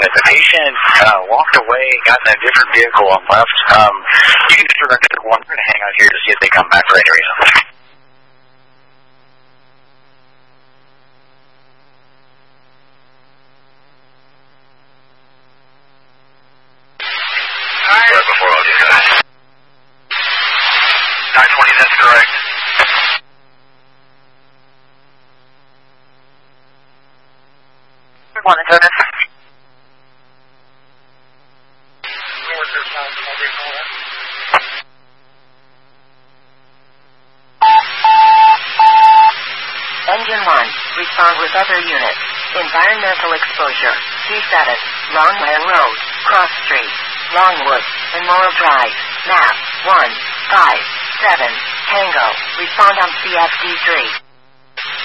but the patient walked away, got in a different vehicle and left. You can disregard the one. We're going to hang out here to see if they come back for any reason. Right before all these guys. 920, that's correct. One and Jonas. Engine 1, respond with other units. Environmental exposure. Key status. Longmire Road, Cross Street, Longwood, Memorial Drive. Map 157 Tango. Respond on CFD3.